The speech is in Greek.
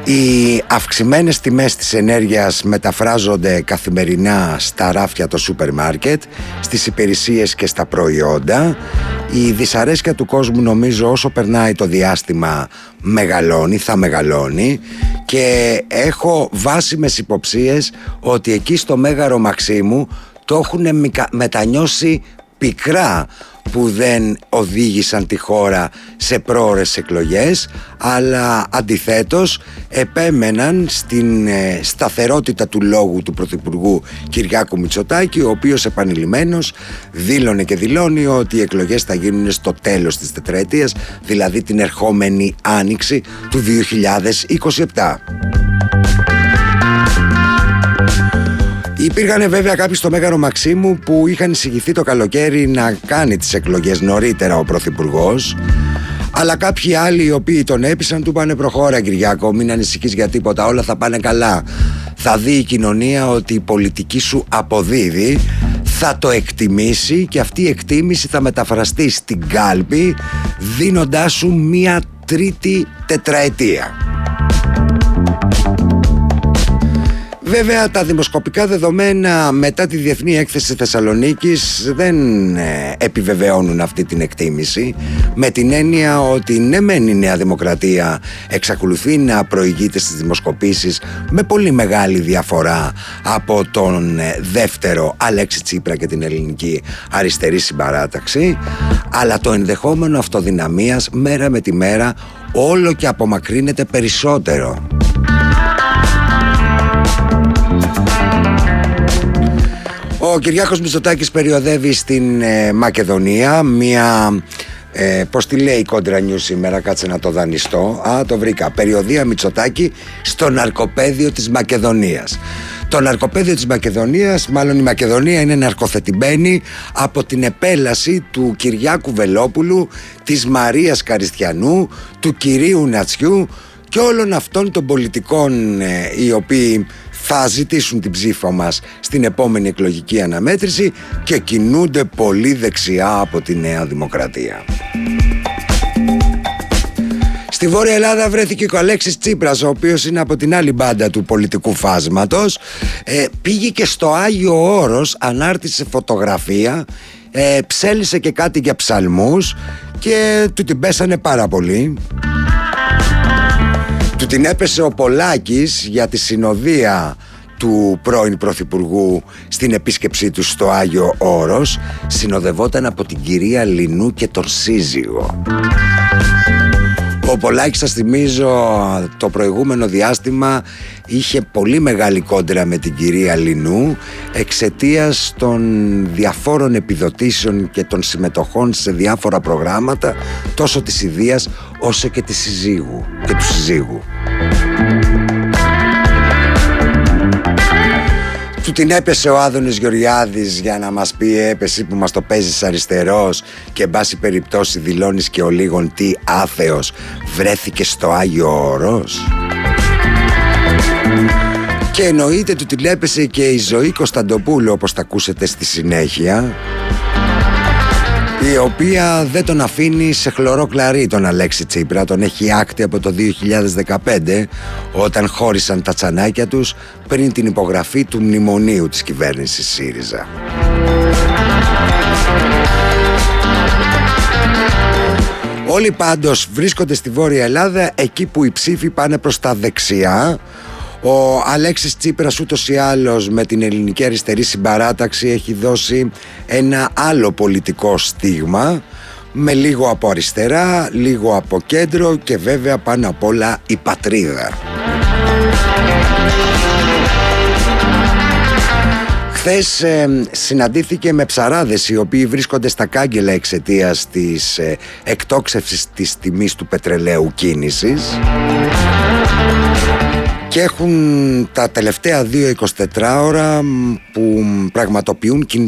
Οι αυξημένες τιμές της ενέργειας μεταφράζονται καθημερινά στα ράφια των σούπερ μάρκετ, στις υπηρεσίες και στα προϊόντα. Η δυσαρέσκεια του κόσμου, νομίζω, όσο περνάει το διάστημα μεγαλώνει, θα μεγαλώνει, και έχω βάσιμες υποψίες ότι εκεί στο Μέγαρο Μαξίμου το έχουν μετανιώσει πικρά που δεν οδήγησαν τη χώρα σε πρόωρες εκλογές, αλλά αντιθέτως επέμεναν στην σταθερότητα του λόγου του Πρωθυπουργού Κυριάκου Μητσοτάκη, ο οποίος επανειλημμένος δήλωνε και δηλώνει ότι οι εκλογές θα γίνουν στο τέλος της τετραετίας, δηλαδή την ερχόμενη άνοιξη του 2027. Υπήρχαν βέβαια κάποιοι στο Μέγαρο Μαξίμου που είχαν εισηγηθεί το καλοκαίρι να κάνει τις εκλογές νωρίτερα ο Πρωθυπουργός, αλλά κάποιοι άλλοι οι οποίοι τον έπεισαν του πάνε προχώρα Κυριάκο, μην ανησυχείς για τίποτα, όλα θα πάνε καλά. Θα δει η κοινωνία ότι η πολιτική σου αποδίδει, θα το εκτιμήσει και αυτή η εκτίμηση θα μεταφραστεί στην κάλπη δίνοντάς σου μία τρίτη τετραετία. Βέβαια τα δημοσκοπικά δεδομένα μετά τη Διεθνή Έκθεση Θεσσαλονίκης δεν επιβεβαιώνουν αυτή την εκτίμηση, με την έννοια ότι ναι μεν η Νέα Δημοκρατία εξακολουθεί να προηγείται στις δημοσκοπήσεις με πολύ μεγάλη διαφορά από τον δεύτερο Αλέξη Τσίπρα και την Ελληνική Αριστερή Συμπαράταξη, αλλά το ενδεχόμενο αυτοδυναμίας μέρα με τη μέρα όλο και απομακρύνεται περισσότερο. Ο Κυριάκος Μητσοτάκης περιοδεύει στην Μακεδονία, μία, πώς τη λέει η Κόντρα News σήμερα, κάτσε να το δανειστώ, το βρήκα, περιοδεία Μητσοτάκη στο ναρκοπαίδιο της Μακεδονίας. Το ναρκοπαίδιο της Μακεδονίας, μάλλον η Μακεδονία είναι ναρκοθετημένη από την επέλαση του Κυριάκου Βελόπουλου, της Μαρίας Καριστιανού, του κυρίου Νατσιού και όλων αυτών των πολιτικών οι οποίοι θα ζητήσουν την ψήφο μας στην επόμενη εκλογική αναμέτρηση και κινούνται πολύ δεξιά από τη Νέα Δημοκρατία. Στη Βόρεια Ελλάδα βρέθηκε ο Αλέξης Τσίπρας, ο οποίος είναι από την άλλη μπάντα του πολιτικού φάσματος. Πήγε και στο Άγιο Όρος, ανάρτησε φωτογραφία, ψέλισε και κάτι για ψαλμούς και του την πέσανε πάρα πολύ. Του την έπεσε ο Πολάκης για τη συνοδεία του πρώην Πρωθυπουργού στην επίσκεψή του στο Άγιο Όρος. Συνοδευόταν από την κυρία Λινού και τον σύζυγο. Ο Πολάκης, σας θυμίζω, το προηγούμενο διάστημα είχε πολύ μεγάλη κόντρα με την κυρία Λινού εξαιτίας των διαφόρων επιδοτήσεων και των συμμετοχών σε διάφορα προγράμματα, τόσο της ιδίας όσο και της συζύγου και του συζύγου. Του την έπεσε ο Άδωνης Γεωργιάδης για να μας πει έπεση που μας το παίζεις αριστερός και εν πάση περιπτώσει δηλώνεις και ο λίγον τι άθεος, βρέθηκε στο Άγιο Όρος. Και εννοείται του την έπεσε και η Ζωή Κωνσταντοπούλου, όπως θα ακούσετε στη συνέχεια, η οποία δεν τον αφήνει σε χλωρό κλαρί τον Αλέξη Τσίπρα. Τον έχει άκτη από το 2015, όταν χώρισαν τα τσανάκια τους πριν την υπογραφή του μνημονίου της κυβέρνησης ΣΥΡΙΖΑ. Όλοι πάντως βρίσκονται στη Βόρεια Ελλάδα, εκεί που οι ψήφοι πάνε προς τα δεξιά. Ο Αλέξης Τσίπρας ούτως ή άλλως με την Ελληνική Αριστερή Συμπαράταξη έχει δώσει ένα άλλο πολιτικό στίγμα, με λίγο από αριστερά, λίγο από κέντρο και βέβαια πάνω απ' όλα η πατρίδα. Χθες συναντήθηκε με ψαράδες οι οποίοι βρίσκονται στα κάγκελα εξαιτίας της εκτόξευσης της τιμής του πετρελαίου κίνησης και έχουν τα τελευταία 2-24 ώρα που πραγματοποιούν